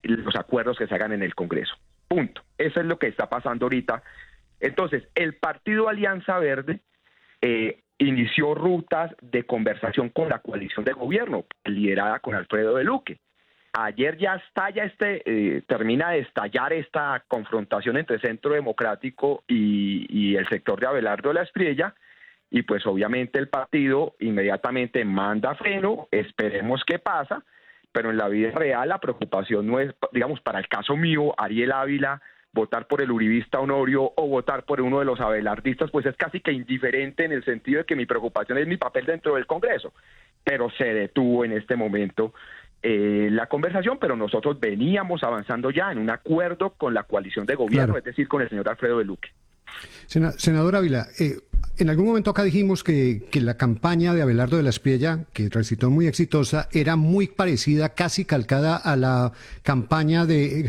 los acuerdos que se hagan en el Congreso. Punto. Eso es lo que está pasando ahorita. Entonces, el partido Alianza Verde inició rutas de conversación con la coalición de gobierno, liderada con Alfredo de Luque. Ayer ya termina de estallar esta confrontación entre Centro Democrático y el sector de Abelardo de la Espriella, y pues obviamente el partido inmediatamente manda freno, esperemos qué pasa, pero en la vida real la preocupación no es, digamos, para el caso mío, Ariel Ávila, votar por el uribista Honorio o votar por uno de los abelardistas, pues es casi que indiferente en el sentido de que mi preocupación es mi papel dentro del Congreso, pero se detuvo en este momento la conversación, pero nosotros veníamos avanzando ya en un acuerdo con la coalición de gobierno, claro, es decir, con el señor Alfredo de Luque. Senador Ávila, en algún momento acá dijimos que la campaña de Abelardo de la Espriella, que resultó muy exitosa, era muy parecida, casi calcada a la campaña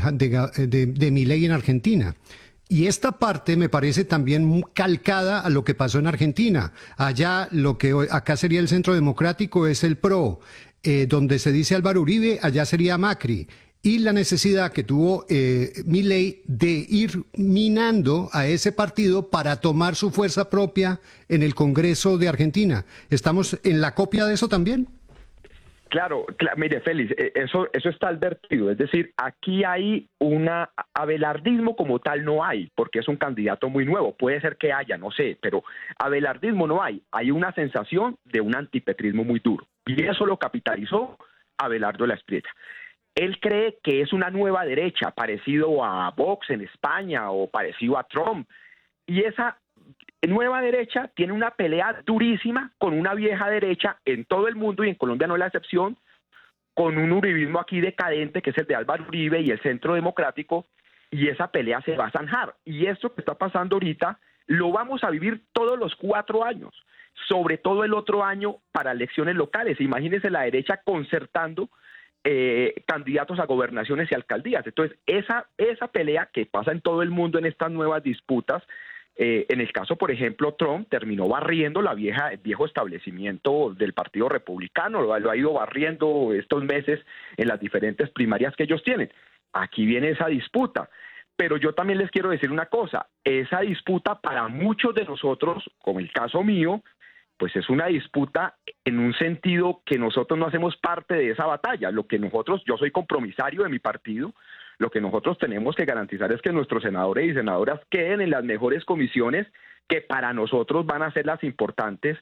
de Milei en Argentina. Y esta parte me parece también muy calcada a lo que pasó en Argentina. Allá lo que acá sería el Centro Democrático es el PRO, donde se dice Álvaro Uribe, allá sería Macri. Y la necesidad que tuvo Milei de ir minando a ese partido para tomar su fuerza propia en el Congreso de Argentina. ¿Estamos en la copia de eso también? Claro, mire, Félix, eso está advertido. Es decir, aquí hay abelardismo como tal no hay, porque es un candidato muy nuevo. Puede ser que haya, no sé, pero abelardismo no hay. Hay una sensación de un antipetrismo muy duro. Y eso lo capitalizó Abelardo de la Espriella. Él cree que es una nueva derecha, parecido a Vox en España o parecido a Trump. Y esa nueva derecha tiene una pelea durísima con una vieja derecha en todo el mundo, y en Colombia no es la excepción, con un uribismo aquí decadente, que es el de Álvaro Uribe y el Centro Democrático, y esa pelea se va a zanjar. Y esto que está pasando ahorita lo vamos a vivir todos los 4 años, sobre todo el otro año para elecciones locales. Imagínense la derecha concertando candidatos a gobernaciones y alcaldías. Entonces, esa pelea que pasa en todo el mundo en estas nuevas disputas, en el caso, por ejemplo, Trump terminó barriendo el viejo establecimiento del Partido Republicano, lo ha ido barriendo estos meses en las diferentes primarias que ellos tienen. Aquí viene esa disputa. Pero yo también les quiero decir una cosa, esa disputa para muchos de nosotros, como el caso mío, pues es una disputa en un sentido que nosotros no hacemos parte de esa batalla. Yo soy compromisario de mi partido, lo que nosotros tenemos que garantizar es que nuestros senadores y senadoras queden en las mejores comisiones que para nosotros van a ser las importantes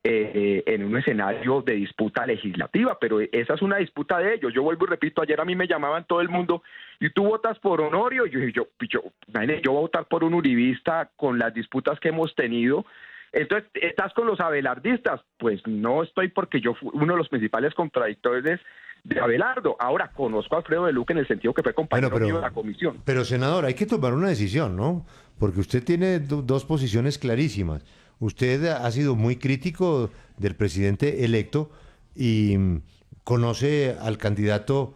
en un escenario de disputa legislativa, pero esa es una disputa de ellos. Yo vuelvo y repito, ayer a mí me llamaban todo el mundo, ¿y tú votas por Honorio? Y yo dije, yo voy a votar por un uribista con las disputas que hemos tenido. Entonces, ¿estás con los abelardistas? Pues no estoy, porque yo fui uno de los principales contradictores de Abelardo. Ahora, conozco a Alfredo de Luque en el sentido que fue compañero mío de la comisión. Pero, senador, hay que tomar una decisión, ¿no? Porque usted tiene dos posiciones clarísimas. Usted ha sido muy crítico del presidente electo y conoce al candidato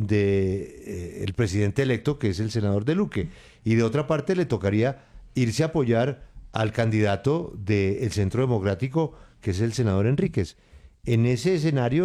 del presidente electo, que es el senador de Luque. Y de otra parte le tocaría irse a apoyar al candidato del Centro Democrático, que es el senador Enríquez. En ese escenario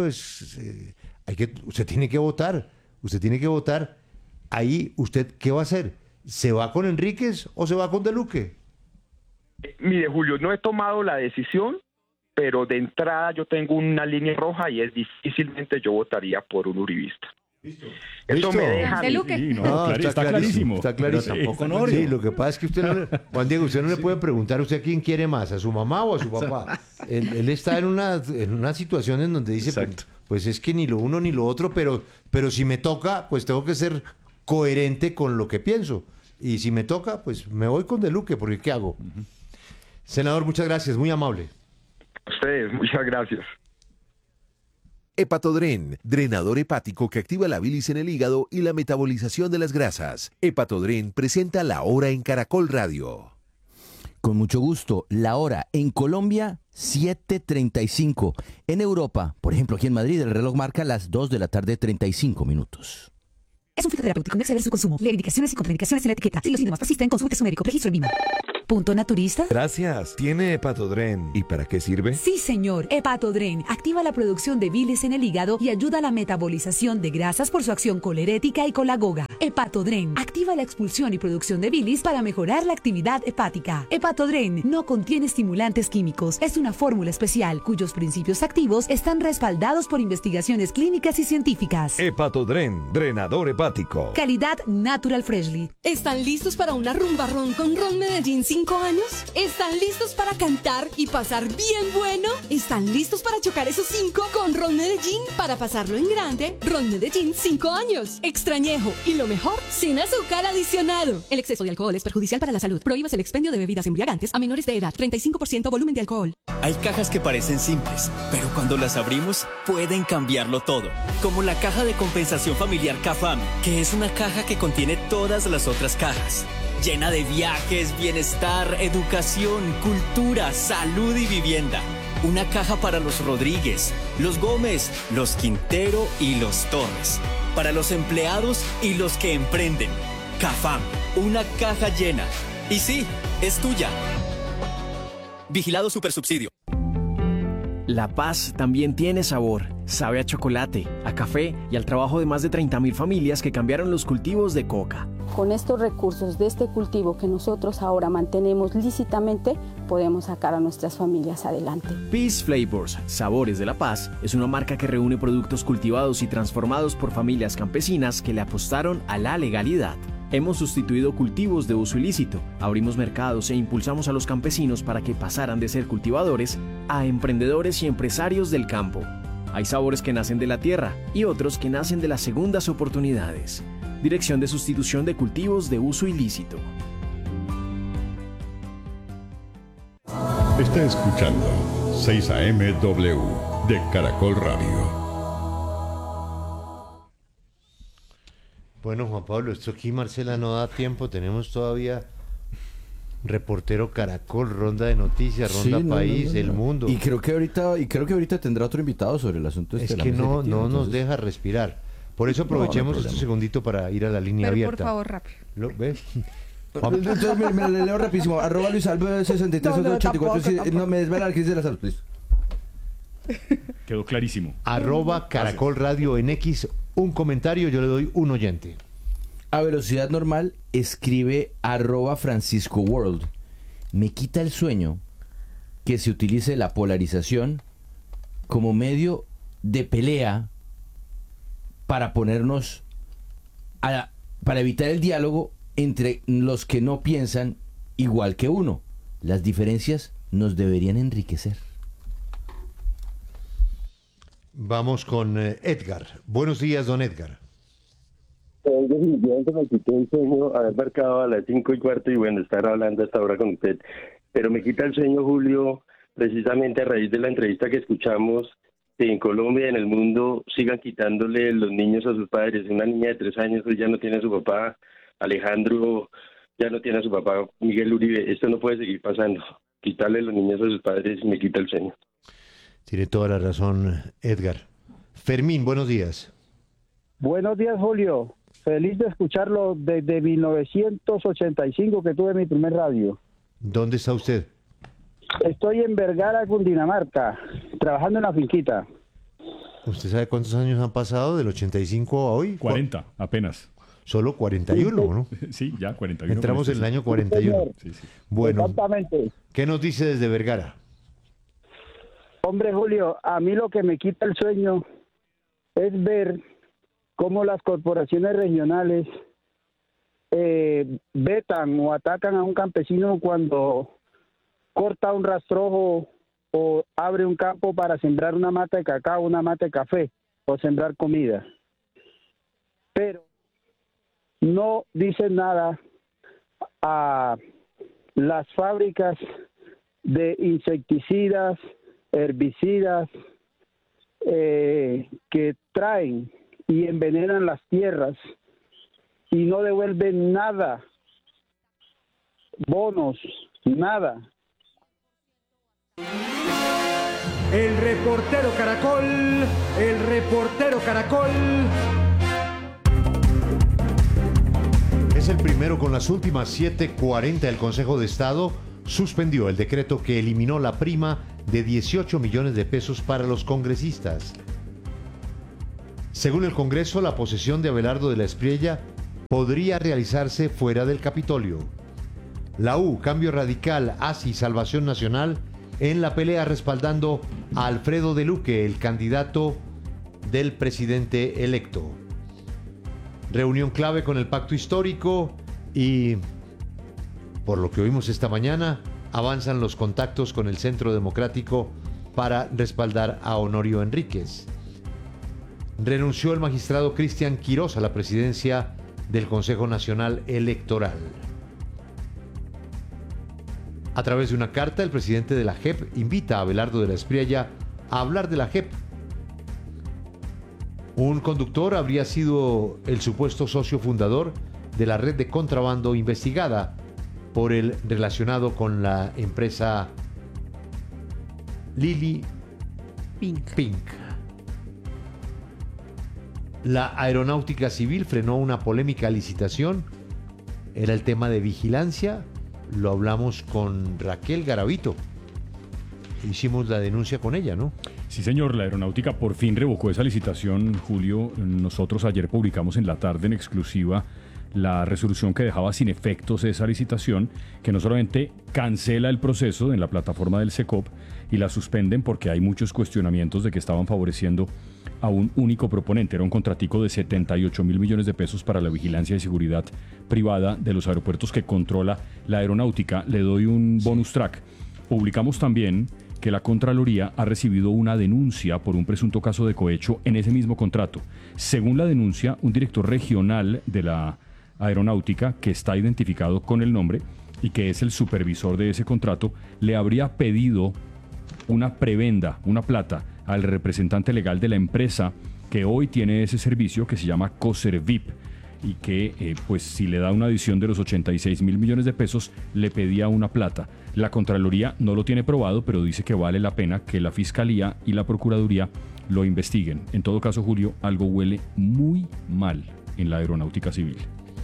usted tiene que votar. Usted tiene que votar. Ahí, ¿usted qué va a hacer? ¿Se va con Enríquez o se va con De Luque? Mire, Julio, no he tomado la decisión, pero de entrada yo tengo una línea roja y es difícilmente yo votaría por un uribista. ¿Listo? Esto me deja... ¿De Luque? Sí, no, está clarísimo. Está clarísimo. Pero tampoco Honorio. Sí, lo que pasa es que Juan Diego, usted no le puede preguntar a usted a quién quiere más, a su mamá o a su papá. Él está en una situación en donde dice, pues es que ni lo uno ni lo otro, pero si me toca, pues tengo que ser coherente con lo que pienso. Y si me toca, pues me voy con De Luque, porque ¿qué hago? Senador, muchas gracias, muy amable. A ustedes, muchas gracias. Hepatodren, drenador hepático que activa la bilis en el hígado y la metabolización de las grasas. Hepatodren presenta La Hora en Caracol Radio. Con mucho gusto, la hora en Colombia, 7:35. En Europa, por ejemplo, aquí en Madrid, el reloj marca las 2 de la tarde, 35 minutos. Es un fitoterapéutico, no exceder su consumo. Lee indicaciones y contraindicaciones en la etiqueta. Si los síntomas persisten, consulte a su médico. Registro en Lima. ¿Punto naturista? Gracias. ¿Tiene Hepatodren? ¿Y para qué sirve? Sí, señor. Hepatodren activa la producción de bilis en el hígado y ayuda a la metabolización de grasas por su acción colerética y colagoga. Hepatodren activa la expulsión y producción de bilis para mejorar la actividad hepática. Hepatodren no contiene estimulantes químicos. Es una fórmula especial cuyos principios activos están respaldados por investigaciones clínicas y científicas. Hepatodren, drenador hepático. Calidad Natural Freshly. ¿Están listos para una rumba ron con Ron Medellín 5 años? ¿Están listos para cantar y pasar bien bueno? ¿Están listos para chocar esos 5 con Ron Medellín para pasarlo en grande? Ron Medellín 5 años. Extrañejo y lo mejor, sin azúcar adicionado. El exceso de alcohol es perjudicial para la salud. Prohíbas el expendio de bebidas embriagantes a menores de edad. 35% volumen de alcohol. Hay cajas que parecen simples, pero cuando las abrimos pueden cambiarlo todo. Como la caja de compensación familiar CAFAM, que es una caja que contiene todas las otras cajas. Llena de viajes, bienestar, educación, cultura, salud y vivienda. Una caja para los Rodríguez, los Gómez, los Quintero y los Torres. Para los empleados y los que emprenden. CAFAM, una caja llena. Y sí, es tuya. Vigilado Supersubsidio. La paz también tiene sabor. Sabe a chocolate, a café y al trabajo de más de 30.000 familias que cambiaron los cultivos de coca. Con estos recursos de este cultivo que nosotros ahora mantenemos lícitamente, podemos sacar a nuestras familias adelante. Peace Flavors, Sabores de la Paz, es una marca que reúne productos cultivados y transformados por familias campesinas que le apostaron a la legalidad. Hemos sustituido cultivos de uso ilícito, abrimos mercados e impulsamos a los campesinos para que pasaran de ser cultivadores a emprendedores y empresarios del campo. Hay sabores que nacen de la tierra y otros que nacen de las segundas oportunidades. Dirección de Sustitución de Cultivos de Uso Ilícito. Está escuchando 6 AM/W de Caracol Radio. Bueno, Juan Pablo, esto aquí, Marcela, no da tiempo. Tenemos todavía reportero Caracol, ronda de noticias, ronda país, El Mundo. Y creo que ahorita tendrá otro invitado sobre el asunto. Es que no nos deja respirar. Por eso aprovechemos este segundito para ir a la línea abierta. Por favor, rápido. ¿Lo ves? Entonces me leo rapidísimo. @ Luis Alves 6384. No me desvela la crisis de la salud. Quedó clarísimo. @ Caracol Radio en X. Un comentario, yo le doy un oyente. A velocidad normal, escribe @Francisco World. Me quita el sueño que se utilice la polarización como medio de pelea para ponernos para evitar el diálogo entre los que no piensan igual que uno. Las diferencias nos deberían enriquecer. Vamos con Edgar. Buenos días, don Edgar. Definitivamente me quitó el sueño haber marcado a las 5:15 y bueno, estar hablando hasta ahora con usted. Pero me quita el sueño, Julio, precisamente a raíz de la entrevista que escuchamos, que en Colombia y en el mundo sigan quitándole los niños a sus padres. Una niña de 3 años hoy ya no tiene a su papá, Alejandro ya no tiene a su papá, Miguel Uribe. Esto no puede seguir pasando. Quitarle los niños a sus padres me quita el sueño. Tiene toda la razón, Edgar. Fermín, buenos días. Buenos días, Julio. Feliz de escucharlo desde 1985 que tuve mi primer radio. ¿Dónde está usted? Estoy en Vergara, Cundinamarca, trabajando en la finquita. ¿Usted sabe cuántos años han pasado del 85 a hoy? 40, apenas. Solo 41, ¿no? Sí, ya 41. Entramos en el año 41. Sí. Bueno, exactamente. ¿Qué nos dice desde Vergara? Hombre, Julio, a mí lo que me quita el sueño es ver cómo las corporaciones regionales vetan o atacan a un campesino cuando corta un rastrojo o abre un campo para sembrar una mata de cacao, una mata de café o sembrar comida. Pero no dicen nada a las fábricas de insecticidas, herbicidas que traen y envenenan las tierras y no devuelven nada, bonos, nada. El reportero Caracol. Es el primero con las últimas 7:40. El Consejo de Estado suspendió el decreto que eliminó la prima de 18 millones de pesos para los congresistas. Según el Congreso, la posesión de Abelardo de la Espriella podría realizarse fuera del Capitolio. La U, Cambio Radical, ASI, Salvación Nacional, en la pelea respaldando a Alfredo de Luque, el candidato del presidente electo. Reunión clave con el pacto histórico y, por lo que oímos esta mañana, avanzan los contactos con el Centro Democrático para respaldar a Honorio Enríquez. Renunció el magistrado Cristian Quirós a la presidencia del Consejo Nacional Electoral. A través de una carta, el presidente de la JEP invita a Abelardo de la Espriella a hablar de la JEP. Un conductor habría sido el supuesto socio fundador de la red de contrabando investigada por el relacionado con la empresa Lili Pink. La Aeronáutica Civil frenó una polémica licitación. Era el tema de vigilancia. Lo hablamos con Raquel Garavito. Hicimos la denuncia con ella, ¿no? Sí, señor, la Aeronáutica por fin revocó esa licitación, Julio. Nosotros ayer publicamos en la tarde en exclusiva la resolución que dejaba sin efectos esa licitación, que no solamente cancela el proceso en la plataforma del SECOP y la suspenden porque hay muchos cuestionamientos de que estaban favoreciendo a un único proponente. Era un contratico de 78 mil millones de pesos para la vigilancia y seguridad privada de los aeropuertos que controla la Aeronáutica. Le doy un bonus track. Publicamos también que la Contraloría ha recibido una denuncia por un presunto caso de cohecho en ese mismo contrato. Según la denuncia, un director regional de la Aeronáutica, que está identificado con el nombre y que es el supervisor de ese contrato, le habría pedido una prebenda, una plata, al representante legal de la empresa que hoy tiene ese servicio, que se llama Coservip, y que pues si le da una adición de los 86 mil millones de pesos, le pedía una plata. La Contraloría no lo tiene probado, pero dice que vale la pena que la Fiscalía y la Procuraduría lo investiguen. En todo caso, Julio, algo huele muy mal en la Aeronáutica Civil.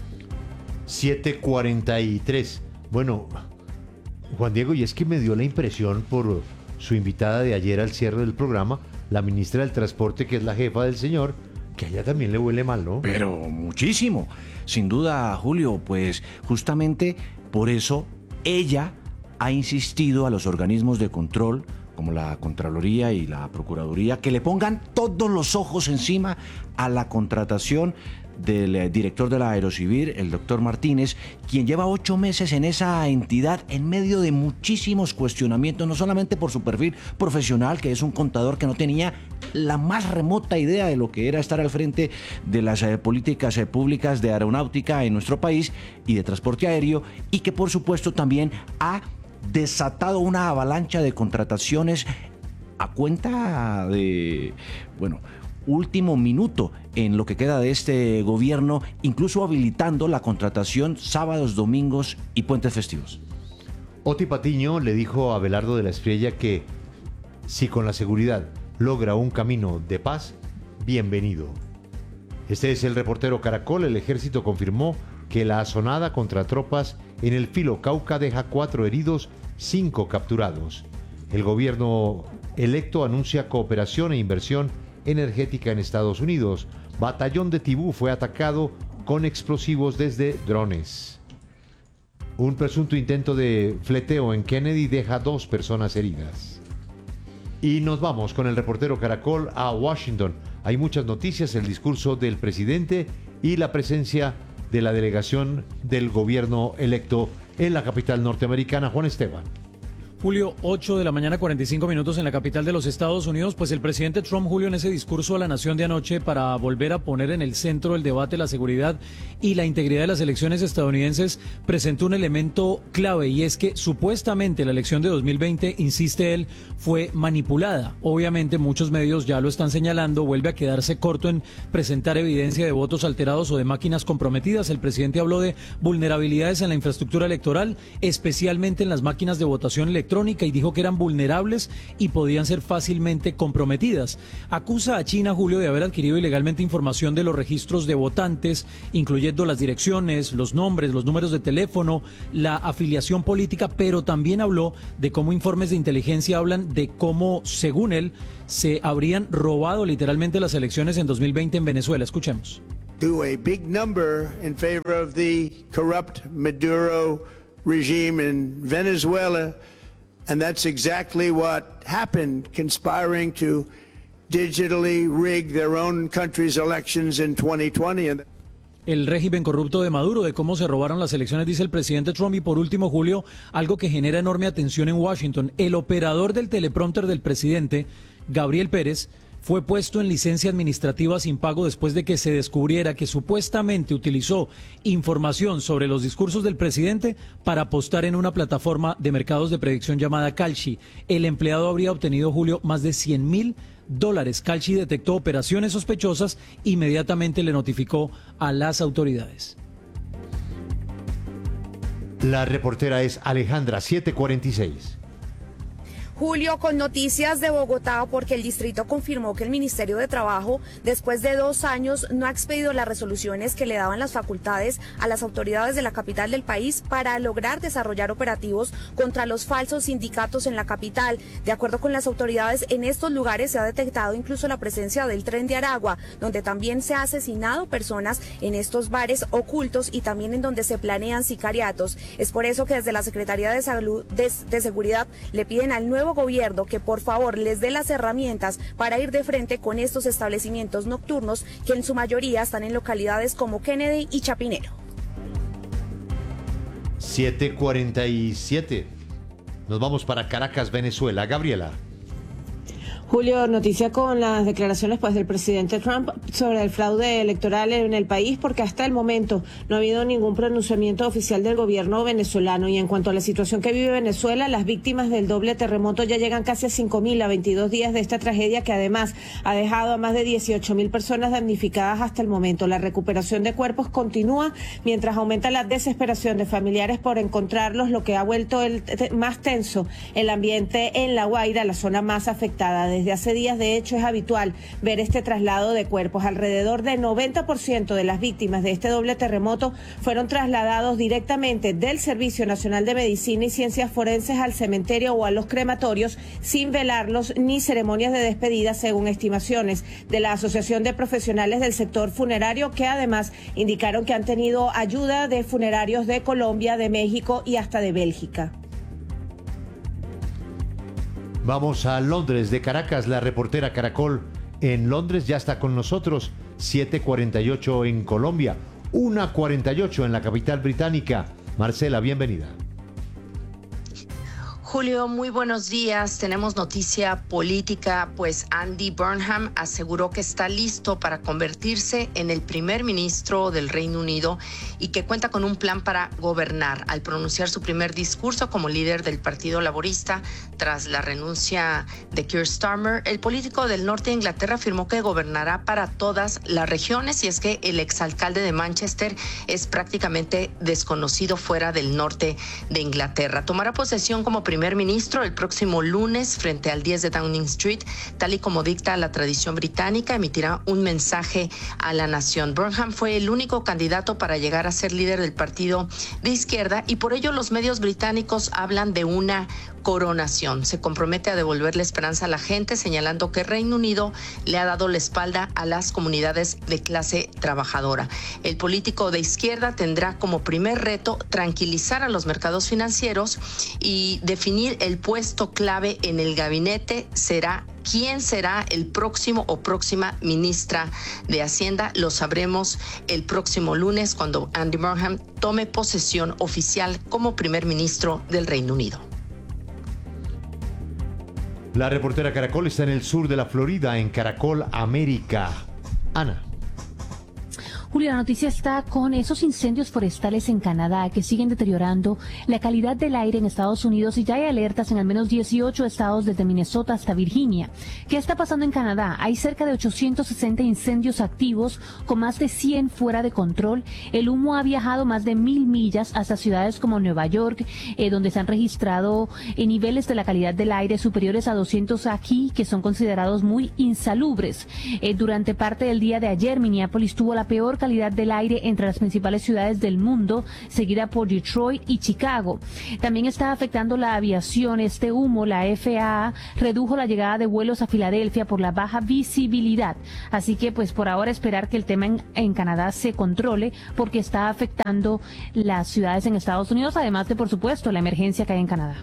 7:43. Bueno, Juan Diego, y es que me dio la impresión por su invitada de ayer al cierre del programa, la ministra del Transporte, que es la jefa del señor, que a ella también le huele mal, ¿no? Pero muchísimo. Sin duda, Julio, pues justamente por eso ella ha insistido a los organismos de control, como la Contraloría y la Procuraduría, que le pongan todos los ojos encima a la contratación del director de la Aerocivil, el doctor Martínez, quien lleva 8 meses en esa entidad en medio de muchísimos cuestionamientos, no solamente por su perfil profesional, que es un contador que no tenía la más remota idea de lo que era estar al frente de las políticas públicas de aeronáutica en nuestro país y de transporte aéreo, y que por supuesto también ha desatado una avalancha de contrataciones a cuenta de, último minuto en lo que queda de este gobierno, incluso habilitando la contratación sábados, domingos y puentes festivos. Oti Patiño le dijo a Abelardo de la Espriella que si con la seguridad logra un camino de paz, bienvenido. Este es el reportero Caracol. El ejército confirmó que la asonada contra tropas en el Filo Cauca deja 4 heridos, 5 capturados. El gobierno electo anuncia cooperación e inversión energética en Estados Unidos. Batallón de Tibú fue atacado con explosivos desde drones. Un presunto intento de fleteo en Kennedy deja 2 personas heridas. Y nos vamos con el reportero Caracol a Washington. Hay muchas noticias, el discurso del presidente y la presencia de la delegación del gobierno electo en la capital norteamericana. Juan Esteban. Julio, 8 de la mañana, 45 minutos en la capital de los Estados Unidos. Pues el presidente Trump, Julio, en ese discurso a la nación de anoche para volver a poner en el centro del debate la seguridad y la integridad de las elecciones estadounidenses, presentó un elemento clave, y es que supuestamente la elección de 2020, insiste él, fue manipulada. Obviamente muchos medios ya lo están señalando, vuelve a quedarse corto en presentar evidencia de votos alterados o de máquinas comprometidas. El presidente habló de vulnerabilidades en la infraestructura electoral, especialmente en las máquinas de votación electrónica, y dijo que eran vulnerables y podían ser fácilmente comprometidas. Acusa a China, Julio, de haber adquirido ilegalmente información de los registros de votantes, incluyendo las direcciones, los nombres, los números de teléfono, la afiliación política, pero también habló de cómo informes de inteligencia hablan de cómo, según él, se habrían robado literalmente las elecciones en 2020 en Venezuela. Escuchemos. to a big number in favor of the corrupt Maduro regime in Venezuela. And that's exactly what happened, conspiring to digitally rig their own country's elections in 2020. El régimen corrupto de Maduro, de cómo se robaron las elecciones, dice el presidente Trump. Y por último, Julio, algo que genera enorme atención en Washington. El operador del teleprompter del presidente, Gabriel Pérez, fue puesto en licencia administrativa sin pago después de que se descubriera que supuestamente utilizó información sobre los discursos del presidente para apostar en una plataforma de mercados de predicción llamada Kalshi. El empleado habría obtenido, Julio, más de $100,000. Kalshi detectó operaciones sospechosas, inmediatamente le notificó a las autoridades. La reportera es Alejandra, 7:46. Julio, con noticias de Bogotá, porque el distrito confirmó que el Ministerio de Trabajo, después de 2 años, no ha expedido las resoluciones que le daban las facultades a las autoridades de la capital del país para lograr desarrollar operativos contra los falsos sindicatos en la capital. De acuerdo con las autoridades, en estos lugares se ha detectado incluso la presencia del Tren de Aragua, donde también se ha asesinado personas en estos bares ocultos y también en donde se planean sicariatos. Es por eso que desde la Secretaría de Salud de Seguridad le piden al nuevo gobierno que por favor les dé las herramientas para ir de frente con estos establecimientos nocturnos que en su mayoría están en localidades como Kennedy y Chapinero. 7:47. Nos vamos para Caracas, Venezuela. Gabriela. Julio, noticia con las declaraciones del presidente Trump sobre el fraude electoral en el país, porque hasta el momento no ha habido ningún pronunciamiento oficial del gobierno venezolano. Y en cuanto a la situación que vive Venezuela, las víctimas del doble terremoto ya llegan casi a 5.000 a 22 días de esta tragedia, que además ha dejado a más de 18.000 personas damnificadas hasta el momento. La recuperación de cuerpos continúa mientras aumenta la desesperación de familiares por encontrarlos, lo que ha vuelto más tenso el ambiente en La Guaira, la zona más afectada. Desde hace días, de hecho, es habitual ver este traslado de cuerpos. Alrededor del 90% de las víctimas de este doble terremoto fueron trasladados directamente del Servicio Nacional de Medicina y Ciencias Forenses al cementerio o a los crematorios, sin velarlos ni ceremonias de despedida, según estimaciones de la Asociación de Profesionales del Sector Funerario, que además indicaron que han tenido ayuda de funerarios de Colombia, de México y hasta de Bélgica. Vamos a Londres, de Caracas, la reportera Caracol en Londres ya está con nosotros. 7:48 en Colombia, 1:48 en la capital británica. Marcela, bienvenida. Julio, muy buenos días. Tenemos noticia política, pues Andy Burnham aseguró que está listo para convertirse en el primer ministro del Reino Unido y que cuenta con un plan para gobernar. Al pronunciar su primer discurso como líder del Partido Laborista tras la renuncia de Keir Starmer, el político del norte de Inglaterra afirmó que gobernará para todas las regiones, y es que el exalcalde de Manchester es prácticamente desconocido fuera del norte de Inglaterra. Tomará posesión como primer ministro el próximo lunes frente al 10 de Downing Street, tal y como dicta la tradición británica. Emitirá un mensaje a la nación. Burnham fue el único candidato para llegar a ser líder del partido de izquierda, y por ello los medios británicos hablan de una coronación. Se compromete a devolver la esperanza a la gente, señalando que Reino Unido le ha dado la espalda a las comunidades de clase trabajadora. El político de izquierda tendrá como primer reto tranquilizar a los mercados financieros y definir el puesto clave en el gabinete. ¿Quién será el próximo o próxima ministra de Hacienda? Lo sabremos el próximo lunes, cuando Andy Burnham tome posesión oficial como primer ministro del Reino Unido. La reportera Caracol está en el sur de la Florida, en Caracol América. Ana. Julio, la noticia está con esos incendios forestales en Canadá que siguen deteriorando la calidad del aire en Estados Unidos, y ya hay alertas en al menos 18 estados desde Minnesota hasta Virginia. ¿Qué está pasando en Canadá? Hay cerca de 860 incendios activos, con más de 100 fuera de control. El humo ha viajado más de 1.000 millas hasta ciudades como Nueva York, donde se han registrado niveles de la calidad del aire superiores a 200 aquí, que son considerados muy insalubres. Durante parte del día de ayer, Minneapolis tuvo la peor calidad del aire entre las principales ciudades del mundo, seguida por Detroit y Chicago. También está afectando la aviación. Este humo, la FAA redujo la llegada de vuelos a Filadelfia por la baja visibilidad. Así que pues por ahora esperar que el tema en Canadá se controle, porque está afectando las ciudades en Estados Unidos, además de, por supuesto, la emergencia que hay en Canadá.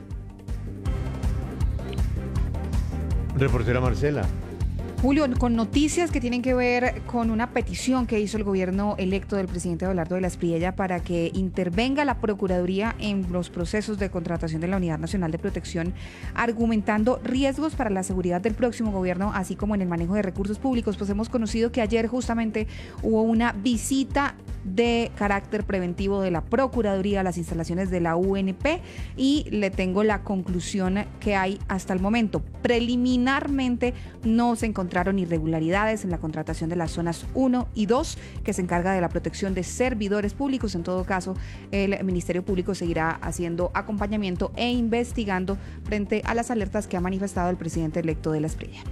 Reportera Marcela. Julio, con noticias que tienen que ver con una petición que hizo el gobierno electo del presidente Abelardo de la Espriella para que intervenga la Procuraduría en los procesos de contratación de la Unidad Nacional de Protección, argumentando riesgos para la seguridad del próximo gobierno, así como en el manejo de recursos públicos. Pues hemos conocido que ayer justamente hubo una visita de carácter preventivo de la Procuraduría a las instalaciones de la UNP y le tengo la conclusión que hay hasta el momento. Preliminarmente no se encontraron irregularidades en la contratación de las zonas 1 y 2, que se encarga de la protección de servidores públicos. En todo caso, el Ministerio Público seguirá haciendo acompañamiento e investigando frente a las alertas que ha manifestado el presidente electo de la Espriella.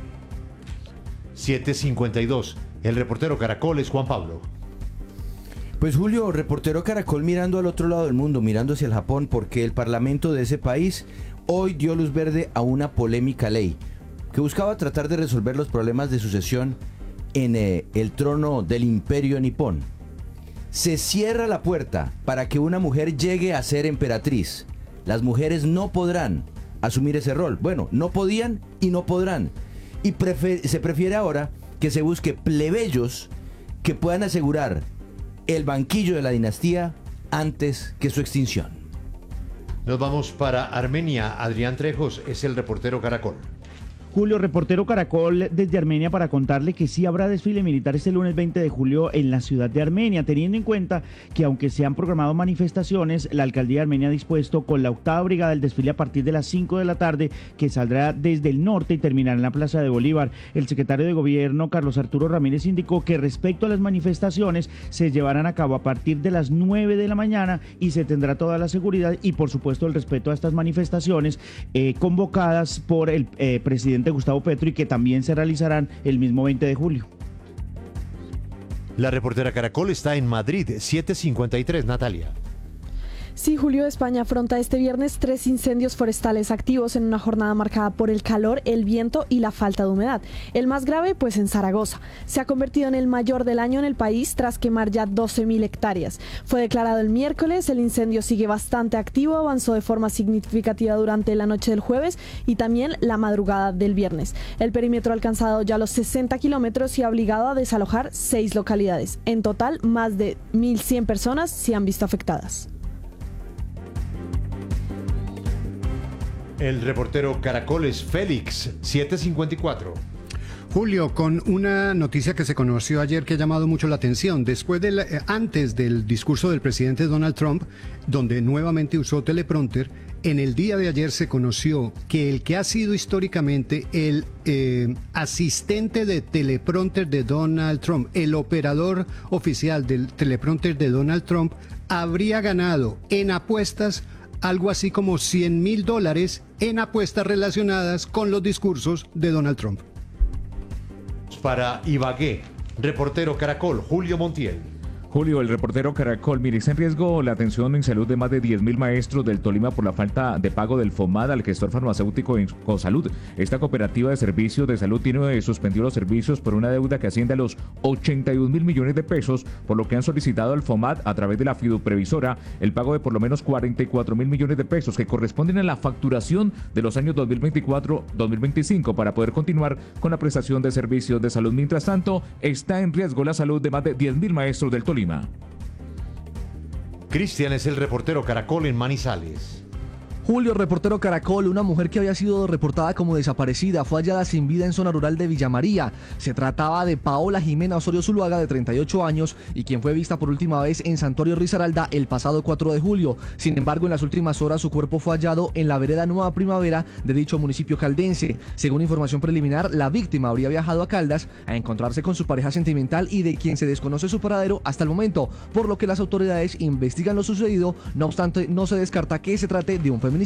7:52. El reportero Caracol es Juan Pablo. Pues Julio, reportero Caracol mirando al otro lado del mundo, mirando hacia el Japón, porque el parlamento de ese país hoy dio luz verde a una polémica ley que buscaba tratar de resolver los problemas de sucesión en el trono del imperio nipón. Se cierra la puerta para que una mujer llegue a ser emperatriz. Las mujeres no podrán asumir ese rol. Bueno, no podían y no podrán. Y se prefiere ahora que se busque plebeyos que puedan asegurar el banquillo de la dinastía antes que su extinción. Nos vamos para Armenia. Adrián Trejos es el reportero Caracol. Julio, reportero Caracol desde Armenia para contarle que sí habrá desfile militar este lunes 20 de julio en la ciudad de Armenia, teniendo en cuenta que aunque se han programado manifestaciones, la alcaldía de Armenia ha dispuesto con la 8ª brigada el desfile a partir de las 5 de la tarde, que saldrá desde el norte y terminará en la Plaza de Bolívar. El secretario de Gobierno, Carlos Arturo Ramírez, indicó que respecto a las manifestaciones se llevarán a cabo a partir de las 9 de la mañana y se tendrá toda la seguridad y por supuesto el respeto a estas manifestaciones convocadas por el presidente Gustavo Petro y que también se realizarán el mismo 20 de julio. La reportera Caracol está en Madrid, 7:53, Natalia. Sí, Julio, España afronta este viernes 3 incendios forestales activos en una jornada marcada por el calor, el viento y la falta de humedad. El más grave, pues en Zaragoza. Se ha convertido en el mayor del año en el país tras quemar ya 12.000 hectáreas. Fue declarado el miércoles, el incendio sigue bastante activo, avanzó de forma significativa durante la noche del jueves y también la madrugada del viernes. El perímetro ha alcanzado ya los 60 kilómetros y ha obligado a desalojar 6 localidades. En total, más de 1.100 personas se han visto afectadas. El reportero Caracol es Félix, 7:54. Julio, con una noticia que se conoció ayer que ha llamado mucho la atención. Antes del discurso del presidente Donald Trump, donde nuevamente usó teleprompter, en el día de ayer se conoció que el que ha sido históricamente el asistente de teleprompter de Donald Trump, el operador oficial del teleprompter de Donald Trump, habría ganado en apuestas algo así como $100,000 en apuestas relacionadas con los discursos de Donald Trump. Para Ibagué, reportero Caracol, Julio Montiel. Julio, el reportero Caracol, mire, está en riesgo la atención en salud de más de 10.000 maestros del Tolima por la falta de pago del FOMAD al gestor farmacéutico Incosalud. Esta cooperativa de servicios de salud tiene suspendido los servicios por una deuda que asciende a los 81.000 millones de pesos, por lo que han solicitado al FOMAD a través de la fiduprevisora el pago de por lo menos 44.000 millones de pesos que corresponden a la facturación de los años 2024-2025 para poder continuar con la prestación de servicios de salud. Mientras tanto, está en riesgo la salud de más de 10.000 maestros del Tolima. Cristian es el reportero Caracol en Manizales. Julio, reportero Caracol, una mujer que había sido reportada como desaparecida fue hallada sin vida en zona rural de Villa María. Se trataba de Paola Jimena Osorio Zuluaga, de 38 años, y quien fue vista por última vez en Santuario Risaralda el pasado 4 de julio. Sin embargo, en las últimas horas su cuerpo fue hallado en la vereda Nueva Primavera de dicho municipio caldense. Según información preliminar, la víctima habría viajado a Caldas a encontrarse con su pareja sentimental y de quien se desconoce su paradero hasta el momento, por lo que las autoridades investigan lo sucedido. No obstante, no se descarta que se trate de un feminicidio.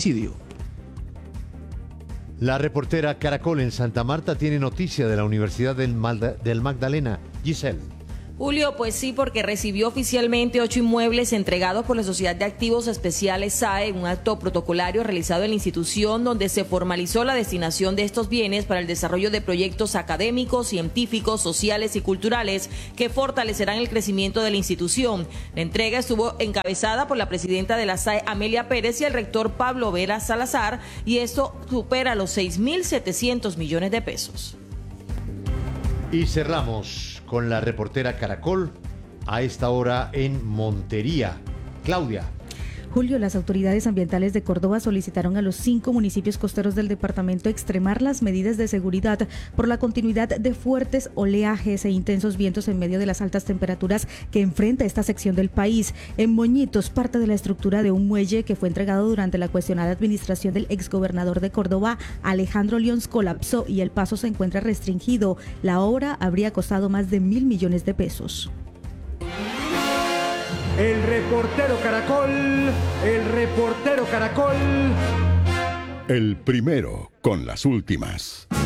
La reportera Caracol en Santa Marta tiene noticia de la Universidad del Magdalena. Giselle. Julio, pues sí, porque recibió oficialmente 8 inmuebles entregados por la Sociedad de Activos Especiales SAE en un acto protocolario realizado en la institución donde se formalizó la destinación de estos bienes para el desarrollo de proyectos académicos, científicos, sociales y culturales que fortalecerán el crecimiento de la institución. La entrega estuvo encabezada por la presidenta de la SAE, Amelia Pérez, y el rector Pablo Vera Salazar, y esto supera los 6.700 millones de pesos. Y cerramos con la reportera Caracol a esta hora en Montería. Claudia. Julio, las autoridades ambientales de Córdoba solicitaron a los 5 municipios costeros del departamento extremar las medidas de seguridad por la continuidad de fuertes oleajes e intensos vientos en medio de las altas temperaturas que enfrenta esta sección del país. En Moñitos, parte de la estructura de un muelle que fue entregado durante la cuestionada administración del exgobernador de Córdoba, Alejandro Lions, colapsó y el paso se encuentra restringido. La obra habría costado más de 1.000 millones de pesos. El reportero Caracol. El primero con las últimas.